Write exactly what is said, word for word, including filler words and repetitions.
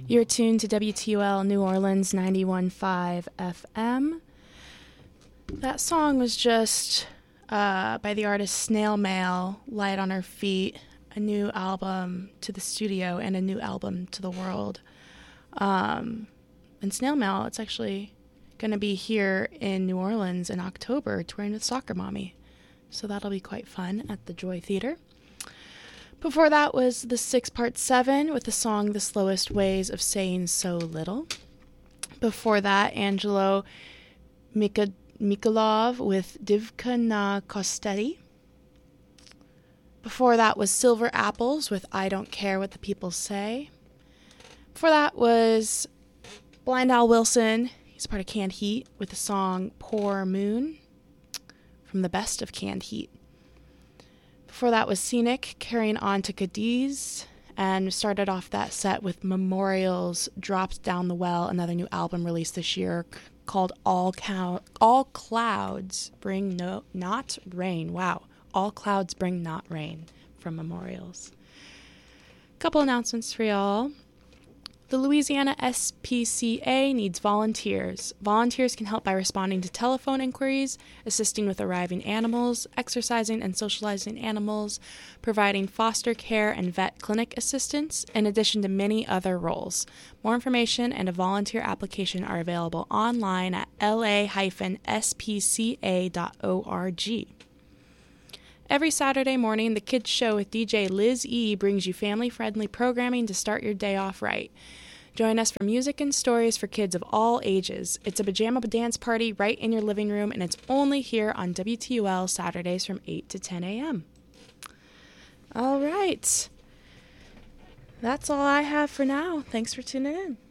You're tuned to W T U L New Orleans ninety-one point five F M. That song was just uh, by the artist Snail Mail, Light on Her Feet, a new album to the studio and a new album to the world. Um, and Snail Mail, it's actually going to be here in New Orleans in October touring with Soccer Mommy. So that'll be quite fun at the Joy Theater. Before that was the Six Part Seven with the song The Slowest Ways of Saying So Little. Before that, Angelo Mika, Mikolov with Divka na Kostetti. Before that was Silver Apples with I Don't Care What the People Say. Before that was Blind Al Wilson, he's part of Canned Heat, with the song Poor Moon from the best of Canned Heat. Before that was Scenic, carrying on to Cadiz, and started off that set with Memorial's Dropped Down the Well, another new album released this year called All Cow- All Clouds Bring No Not Rain. Wow, All Clouds Bring Not Rain from Memorials. Couple announcements for y'all. The Louisiana S P C A needs volunteers. Volunteers can help by responding to telephone inquiries, assisting with arriving animals, exercising and socializing animals, providing foster care and vet clinic assistance, in addition to many other roles. More information and a volunteer application are available online at l a dash s p c a dot org. Every Saturday morning, the Kids Show with D J Liz E brings you family-friendly programming to start your day off right. Join us for music and stories for kids of all ages. It's a pajama dance party right in your living room, and it's only here on W T U L Saturdays from eight to ten a.m. All right. That's all I have for now. Thanks for tuning in.